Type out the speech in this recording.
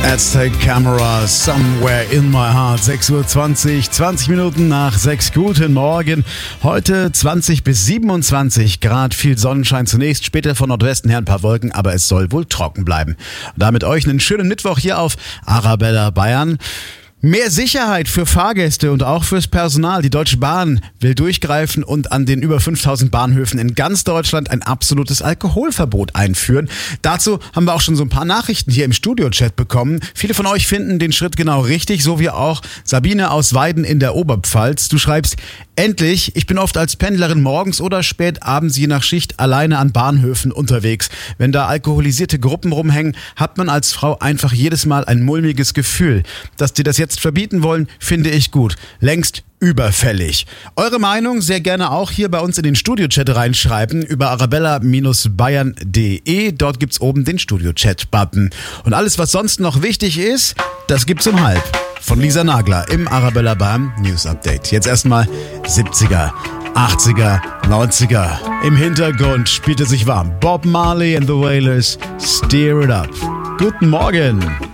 Aztec Camera, Somewhere in My Heart, 6:20 Uhr, 20 Minuten nach 6. Guten Morgen. Heute 20 bis 27 Grad, viel Sonnenschein zunächst, später von Nordwesten her ein paar Wolken, aber es soll wohl trocken bleiben. Und damit euch einen schönen Mittwoch hier auf Arabella Bayern. Mehr Sicherheit für Fahrgäste und auch fürs Personal. Die Deutsche Bahn will durchgreifen und an den über 5000 Bahnhöfen in ganz Deutschland ein absolutes Alkoholverbot einführen. Dazu haben wir auch schon so ein paar Nachrichten hier im Studio-Chat bekommen. Viele von euch finden den Schritt genau richtig, so wie auch Sabine aus Weiden in der Oberpfalz. Du schreibst: Endlich, ich bin oft als Pendlerin morgens oder spät abends je nach Schicht alleine an Bahnhöfen unterwegs. Wenn da alkoholisierte Gruppen rumhängen, hat man als Frau einfach jedes Mal ein mulmiges Gefühl. Dass die das jetzt verbieten wollen, finde ich gut. Längst überfällig. Eure Meinung sehr gerne auch hier bei uns in den Studio-Chat reinschreiben über arabella-bayern.de. Dort gibt's oben den Studio-Chat-Button. Und alles, was sonst noch wichtig ist, das gibt's um 12:30 von Lisa Nagler im Arabella Bayern News Update. Jetzt erstmal 70er, 80er, 90er. Im Hintergrund spielt es sich warm. Bob Marley and the Wailers, Steer It Up. Guten Morgen.